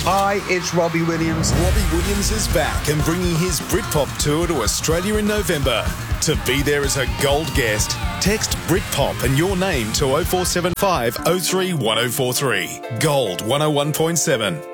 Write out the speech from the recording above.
Hi, it's Robbie Williams. Robbie Williams is back and bringing his Britpop tour to Australia in November. To be there as a gold guest, text Britpop and your name to 0475 03 1043. Gold 101.7.